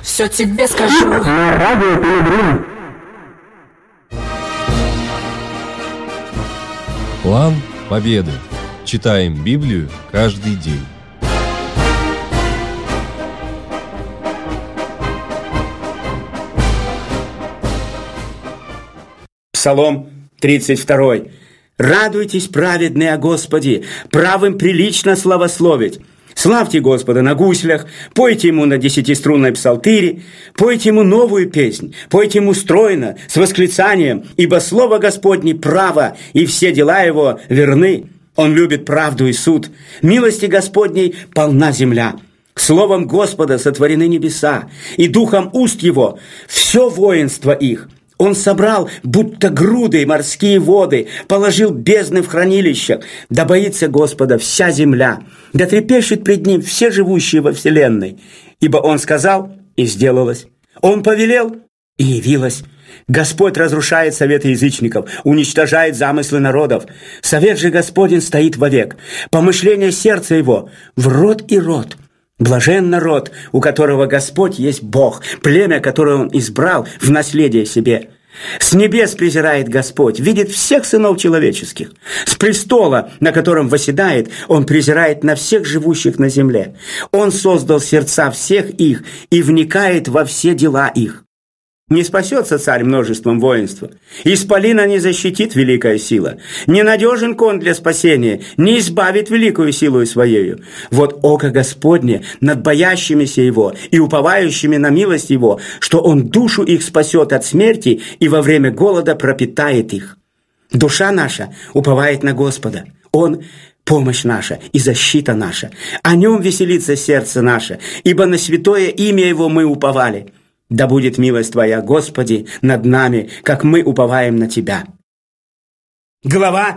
все тебе скажу. На радио Пилигрим. План победы. Читаем Библию каждый день. Псалом 32. «Радуйтесь, праведные, о Господе, правым прилично славословить. Славьте Господа на гуслях, пойте Ему на десятиструнной псалтыре, пойте Ему новую песнь, пойте Ему стройно, с восклицанием, ибо Слово Господне право, и все дела Его верны. Он любит правду и суд. Милости Господней полна земля. Словом Господа сотворены небеса, и духом уст Его все воинство их. Он собрал, будто груды, морские воды, положил бездны в хранилищах. Да боится Господа вся земля, да трепещет пред Ним все живущие во вселенной. Ибо Он сказал, и сделалось. Он повелел, и явилось. Господь разрушает советы язычников, уничтожает замыслы народов. Совет же Господень стоит вовек, помышление сердца Его в род и род. Блажен народ, у которого Господь есть Бог, племя, которое Он избрал в наследие себе. С небес презирает Господь, видит всех сынов человеческих. С престола, на котором восседает, Он презирает на всех живущих на земле. Он создал сердца всех их и вникает во все дела их. Не спасется царь множеством воинства. Исполина не защитит великая сила. Ненадежен кон для спасения, не избавит великую силою своею. Вот око Господне над боящимися Его и уповающими на милость Его, что Он душу их спасет от смерти и во время голода пропитает их. Душа наша уповает на Господа. Он – помощь наша и защита наша. О Нем веселится сердце наше, ибо на святое имя Его мы уповали. Да будет милость Твоя, Господи, над нами, как мы уповаем на Тебя». Глава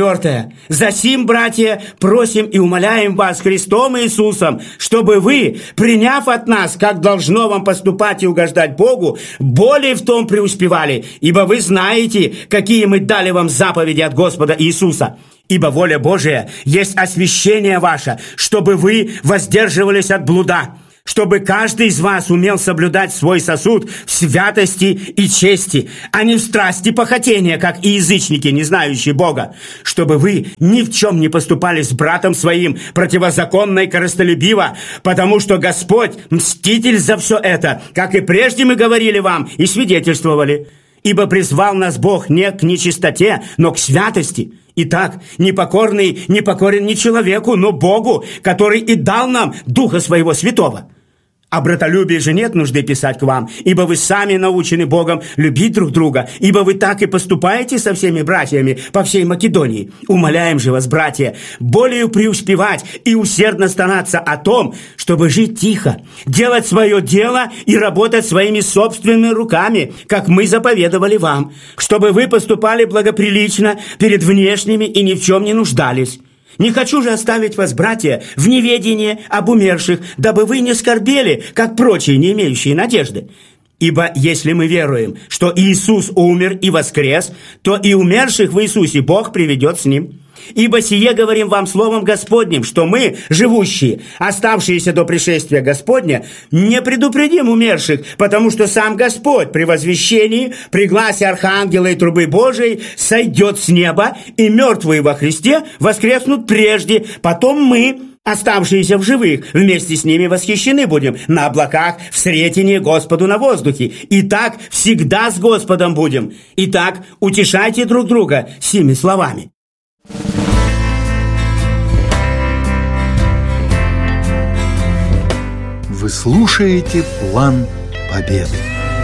4. «Засим, братья, просим и умоляем вас Христом Иисусом, чтобы вы, приняв от нас, как должно вам поступать и угождать Богу, более в том преуспевали, ибо вы знаете, какие мы дали вам заповеди от Господа Иисуса. Ибо воля Божия есть освящение ваше, чтобы вы воздерживались от блуда, чтобы каждый из вас умел соблюдать свой сосуд в святости и чести, а не в страсти похотения, как и язычники, не знающие Бога, чтобы вы ни в чем не поступали с братом своим противозаконно и корыстолюбиво, потому что Господь мститель за все это, как и прежде мы говорили вам и свидетельствовали. Ибо призвал нас Бог не к нечистоте, но к святости. Итак, непокорный не покорен не человеку, но Богу, который и дал нам Духа Своего Святого. О братолюбии же нет нужды писать к вам, ибо вы сами научены Богом любить друг друга, ибо вы так и поступаете со всеми братьями по всей Македонии. Умоляем же вас, братья, более преуспевать и усердно стараться о том, чтобы жить тихо, делать свое дело и работать своими собственными руками, как мы заповедовали вам, чтобы вы поступали благоприлично перед внешними и ни в чем не нуждались. Не хочу же оставить вас, братья, в неведении об умерших, дабы вы не скорбели, как прочие, не имеющие надежды. Ибо если мы веруем, что Иисус умер и воскрес, то и умерших в Иисусе Бог приведет с Ним. Ибо сие говорим вам словом Господним, что мы, живущие, оставшиеся до пришествия Господня, не предупредим умерших, потому что сам Господь при возвещении, при гласе архангела и трубы Божией сойдет с неба, и мертвые во Христе воскреснут прежде, потом мы, оставшиеся в живых, вместе с ними восхищены будем на облаках в сретении Господу на воздухе. И так всегда с Господом будем. Итак, утешайте друг друга сими словами. Вы слушаете «План победы».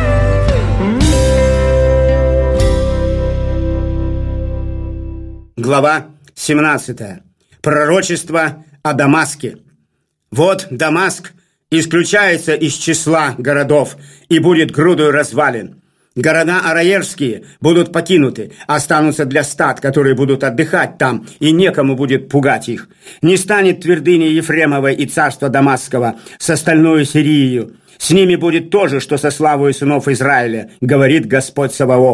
Глава 17. Пророчество о Дамаске. «Вот Дамаск исключается из числа городов и будет грудою развалин. Города араерские будут покинуты, останутся для стад, которые будут отдыхать там, и некому будет пугать их. Не станет твердыни Ефремовой и царства Дамасского с остальной Сирией. С ними будет то же, что со славою сынов Израиля, говорит Господь Саваоф.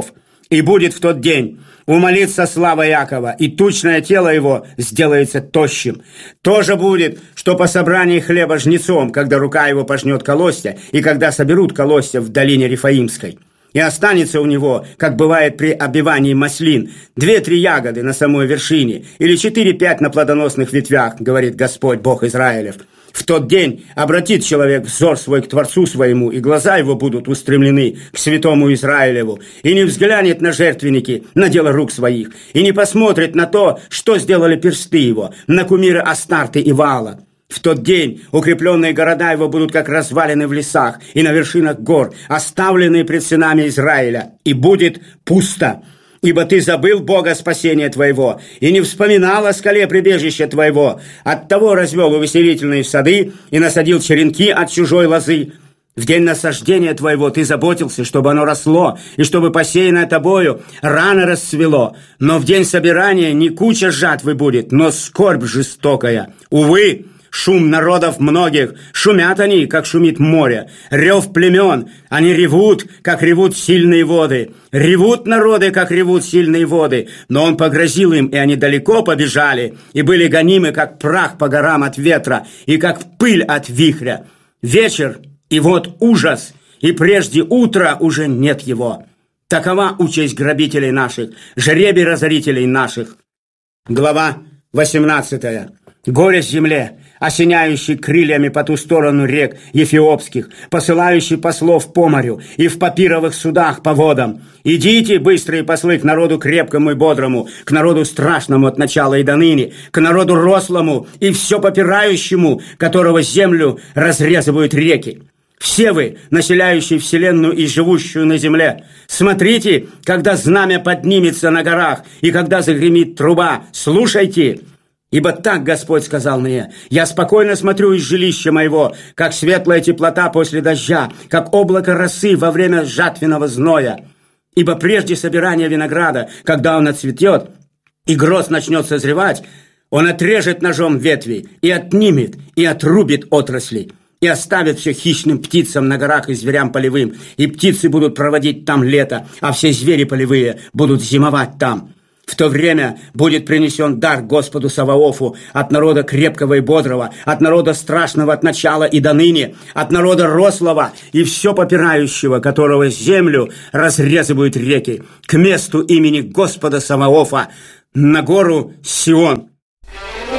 И будет в тот день умолится слава Якова, и тучное тело его сделается тощим. Тоже будет, что по собрании хлеба жнецом, когда рука его пожнет колосья, и когда соберут колосья в долине Рифаимской. И останется у него, как бывает при обивании маслин, 2-3 ягоды на самой вершине, или 4-5 на плодоносных ветвях, говорит Господь, Бог Израилев. В тот день обратит человек взор свой к Творцу своему, и глаза его будут устремлены к святому Израилеву, и не взглянет на жертвенники, на дело рук своих, и не посмотрит на то, что сделали персты его, на кумиры Астарты и Ваала. В тот день укрепленные города его будут как развалины в лесах и на вершинах гор, оставленные пред сынами Израиля, и будет пусто. Ибо ты забыл Бога спасения твоего, и не вспоминал о скале прибежища твоего. Оттого развел увеселительные сады и насадил черенки от чужой лозы. В день насаждения твоего ты заботился, чтобы оно росло, и чтобы посеянное тобою рано расцвело. Но в день собирания не куча жатвы будет, но скорбь жестокая. Увы, шум народов многих, шумят они, как шумит море. Рев племен, они ревут, как ревут сильные воды. Ревут народы, как ревут сильные воды. Но он погрозил им, и они далеко побежали, и были гонимы, как прах по горам от ветра, и как пыль от вихря. Вечер, и вот ужас, и прежде утра уже нет его. Такова участь грабителей наших, жребий разорителей наших. Глава 18. Горе земле, осеняющий крыльями по ту сторону рек Ефиопских, посылающий послов по морю и в папировых судах по водам. Идите, быстрые послы, к народу крепкому и бодрому, к народу страшному от начала и до ныне, к народу рослому и все попирающему, которого землю разрезывают реки. Все вы, населяющие вселенную и живущую на земле, смотрите, когда знамя поднимется на горах и когда загремит труба, слушайте. Ибо так Господь сказал мне: я спокойно смотрю из жилища моего, как светлая теплота после дождя, как облако росы во время жатвенного зноя. Ибо прежде собирания винограда, когда он отцветет, и гроз начнет созревать, он отрежет ножом ветви, и отнимет, и отрубит отрасли, и оставит все хищным птицам на горах и зверям полевым, и птицы будут проводить там лето, а все звери полевые будут зимовать там. В то время будет принесен дар Господу Саваофу от народа крепкого и бодрого, от народа страшного от начала и до ныне, от народа рослого и все попирающего, которого землю разрезывают реки, к месту имени Господа Саваофа, на гору Сион.